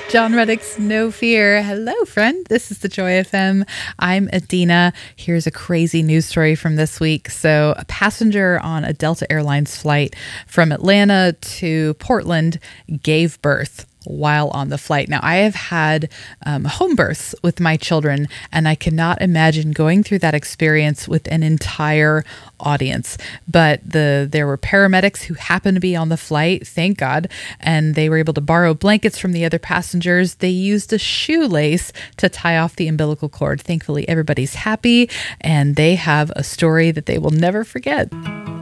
John Reddick's No Fear. Hello, friend. This is the Joy FM. I'm Adina. Here's a crazy news story from this week. So, a passenger on a Delta Airlines flight from Atlanta to Portland gave birth while on the flight. Now, I have had home births with my children, and I cannot imagine going through that experience with an entire audience. But there were paramedics who happened to be on the flight, thank God, and they were able to borrow blankets from the other passengers. They used a shoelace to tie off the umbilical cord. Thankfully, everybody's happy, and they have a story that they will never forget.